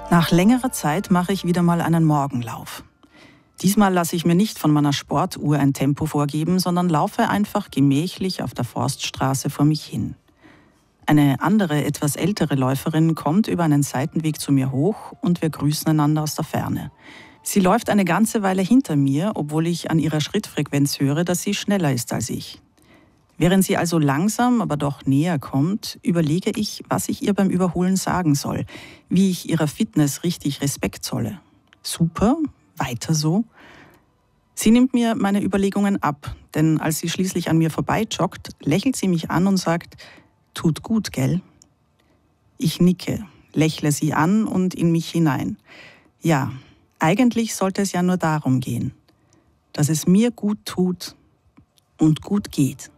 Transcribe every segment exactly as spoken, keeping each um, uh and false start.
Nach längerer Zeit mache ich wieder mal einen Morgenlauf. Diesmal lasse ich mir nicht von meiner Sportuhr ein Tempo vorgeben, sondern laufe einfach gemächlich auf der Forststraße vor mich hin. Eine andere, etwas ältere Läuferin kommt über einen Seitenweg zu mir hoch und wir grüßen einander aus der Ferne. Sie läuft eine ganze Weile hinter mir, obwohl ich an ihrer Schrittfrequenz höre, dass sie schneller ist als ich. Während sie also langsam, aber doch näher kommt, überlege ich, was ich ihr beim Überholen sagen soll, wie ich ihrer Fitness richtig Respekt zolle. Super, weiter so. Sie nimmt mir meine Überlegungen ab, denn als sie schließlich an mir vorbeijoggt, lächelt sie mich an und sagt, tut gut, gell? Ich nicke, lächle sie an und in mich hinein. Ja, eigentlich sollte es ja nur darum gehen, dass es mir gut tut und gut geht.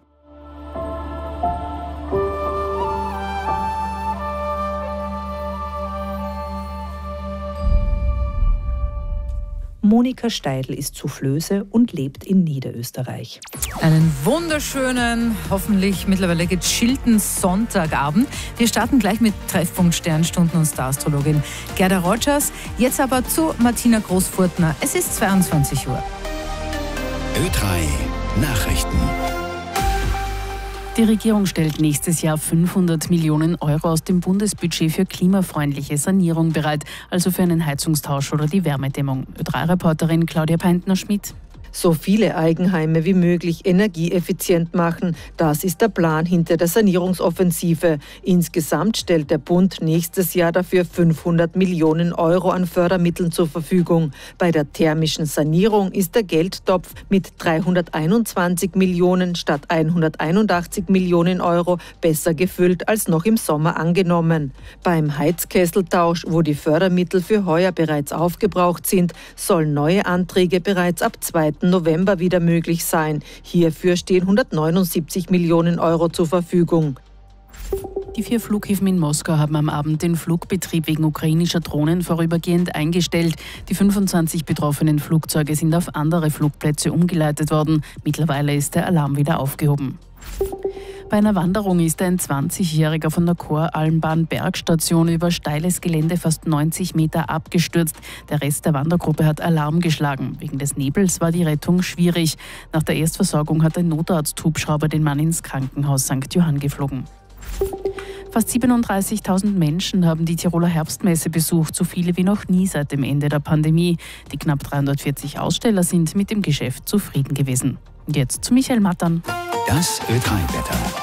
Monika Steidl ist Soufflöse und lebt in Niederösterreich. Einen wunderschönen, hoffentlich mittlerweile gechillten Sonntagabend. Wir starten gleich mit Treffpunkt Sternstunden und Star-Astrologin Gerda Rogers. Jetzt aber zu Martina Großfurtner. Es ist zweiundzwanzig Uhr. Ö drei Nachrichten. Die Regierung stellt nächstes Jahr fünfhundert Millionen Euro aus dem Bundesbudget für klimafreundliche Sanierung bereit, also für einen Heizungstausch oder die Wärmedämmung. Ö drei Reporterin Claudia Peintner-Schmidt. So viele Eigenheime wie möglich energieeffizient machen. Das ist der Plan hinter der Sanierungsoffensive. Insgesamt stellt der Bund nächstes Jahr dafür fünfhundert Millionen Euro an Fördermitteln zur Verfügung. Bei der thermischen Sanierung ist der Geldtopf mit dreihunderteinundzwanzig Millionen statt hunderteinundachtzig Millionen Euro besser gefüllt als noch im Sommer angenommen. Beim Heizkesseltausch, wo die Fördermittel für heuer bereits aufgebraucht sind, sollen neue Anträge bereits ab zweiten November wieder möglich sein. Hierfür stehen hundertneunundsiebzig Millionen Euro zur Verfügung. Die vier Flughäfen in Moskau haben am Abend den Flugbetrieb wegen ukrainischer Drohnen vorübergehend eingestellt. Die fünfundzwanzig betroffenen Flugzeuge sind auf andere Flugplätze umgeleitet worden. Mittlerweile ist der Alarm wieder aufgehoben. Bei einer Wanderung ist ein zwanzigjähriger von der Koralmbahn Bergstation über steiles Gelände fast neunzig Meter abgestürzt. Der Rest der Wandergruppe hat Alarm geschlagen. Wegen des Nebels war die Rettung schwierig. Nach der Erstversorgung hat ein Notarzt-Hubschrauber den Mann ins Krankenhaus Sankt Johann geflogen. Fast siebenunddreißigtausend Menschen haben die Tiroler Herbstmesse besucht, so viele wie noch nie seit dem Ende der Pandemie. Die knapp dreihundertvierzig Aussteller sind mit dem Geschäft zufrieden gewesen. Und jetzt zu Michael Mattern. Das Ö drei Wetter.